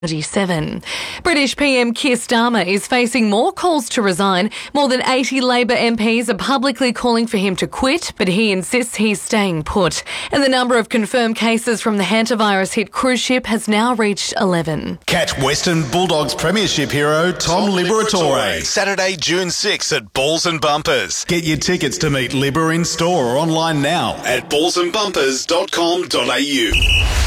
37. British PM Keir Starmer is facing more calls to resign. More than 80 Labor MPs are publicly calling for him to quit, but he insists he's staying put. And the number of confirmed cases from the hantavirus hit cruise ship has now reached 11. Catch Western Bulldogs Premiership hero Tom Liberatore Saturday, June 6 at Balls and Bumpers. Get your tickets to meet Libber in store or online now at ballsandbumpers.com.au.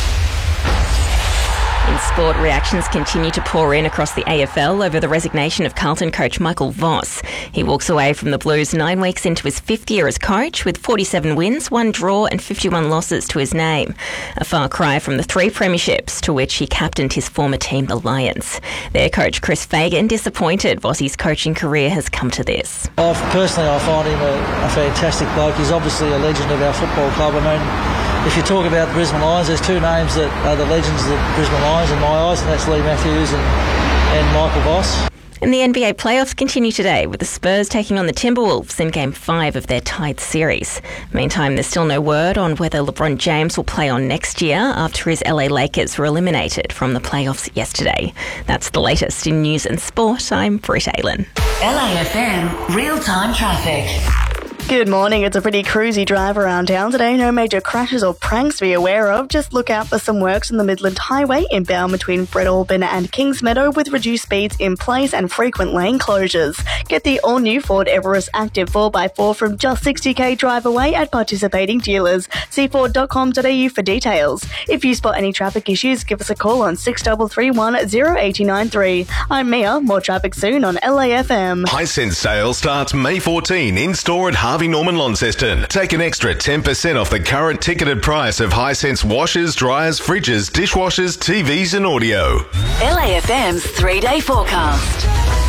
In sport, reactions continue to pour in across the AFL over the resignation of Carlton coach Michael Voss. He walks away from the Blues 9 weeks into his 5th year as coach with 47 wins, 1 draw and 51 losses to his name. A far cry from the 3 premierships to which he captained his former team, the Lions. Their coach Chris Fagan disappointed Voss's coaching career has come to this. Personally, I find him a fantastic bloke. He's obviously a legend of our football club. I mean, if you talk about the Brisbane Lions, there's 2 names that are the legends of the Brisbane Lions in my eyes, and that's Lee Matthews and Michael Voss. And the NBA playoffs continue today with the Spurs taking on the Timberwolves in Game 5 of their tied series. Meantime, there's still no word on whether LeBron James will play on next year after his LA Lakers were eliminated from the playoffs yesterday. That's the latest in news and sport. I'm Britt Aylen. LAFM real-time traffic. Good morning. It's a pretty cruisy drive around town today. No major crashes or pranks to be aware of. Just look out for some works on the Midland Highway inbound between Breadalbin and Kingsmeadow with reduced speeds in place and frequent lane closures. Get the all-new Ford Everest Active 4x4 from just 60k drive away at participating dealers. See Ford.com.au for details. If you spot any traffic issues, give us a call on 6331 0893. I'm Mia. More traffic soon on LAFM. Hisense sale starts May 14 in store at Harvey Norman Launceston. Take an extra 10% off the current ticketed price of Hisense washers, dryers, fridges, dishwashers, TVs and audio. LAFM's 3-day forecast.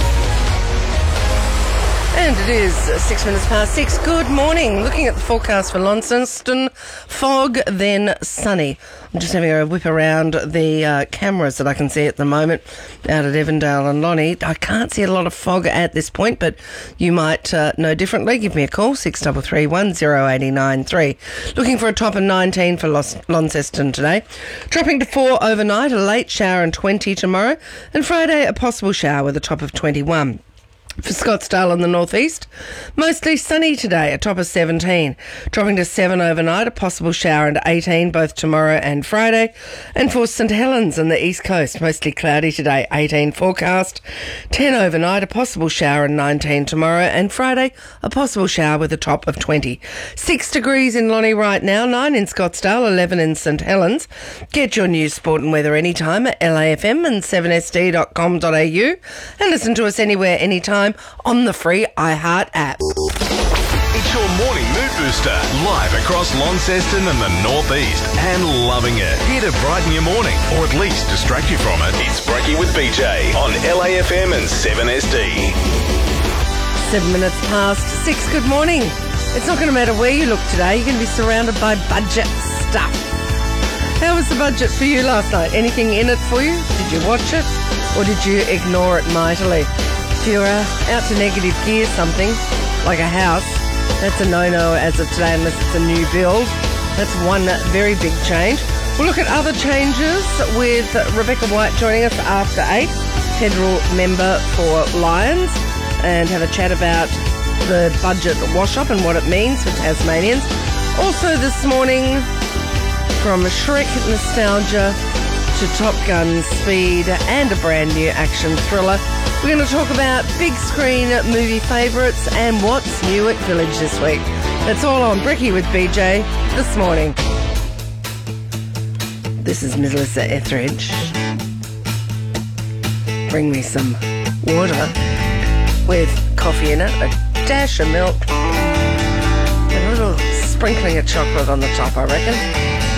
And it is 6 minutes past 6. Good morning. Looking at the forecast for Launceston, fog, then sunny. I'm just having a whip around the cameras that I can see at the moment out at Evandale and Lonnie. I can't see a lot of fog at this point, but you might know differently. Give me a call, 6331 0893. Looking for a top of 19 for Launceston today. Dropping to 4 overnight, a late shower and 20 tomorrow. And Friday, a possible shower with a top of 21. For Scottsdale in the northeast, mostly sunny today, a top of 17. Dropping to 7 overnight, a possible shower and 18 both tomorrow and Friday. And for St Helens in the east coast, mostly cloudy today, 18 forecast. 10 overnight, a possible shower and 19 tomorrow and Friday, a possible shower with a top of 20. 6 degrees in Lonnie right now, 9 in Scottsdale, 11 in St Helens. Get your news, sport and weather anytime at LAFM and 7sd.com.au and listen to us anywhere, anytime on the free iHeart app. It's your morning mood booster, live across Launceston and the northeast, and loving it. Here to brighten your morning, or at least distract you from it. It's Brekkie with BJ on LAFM and 7SD. 7 minutes past 6. Good morning. It's not going to matter where you look today. You're going to be surrounded by budget stuff. How was the budget for you last night? Anything in it for you? Did you watch it? Or did you ignore it mightily? If you're out to negative gear something, like a house, that's a no-no as of today unless it's a new build. That's one very big change. We'll look at other changes with Rebecca White joining us after 8, federal member for Lions, and have a chat about the budget wash-up and what it means for Tasmanians. Also this morning, from Shrek nostalgia to Top Gun speed and a brand new action thriller, we're going to talk about big screen movie favourites and what's new at Village this week. That's all on Brekkie with BJ this morning. This is Melissa Etheridge. Bring me some water with coffee in it, a dash of milk, and a little sprinkling of chocolate on the top, I reckon.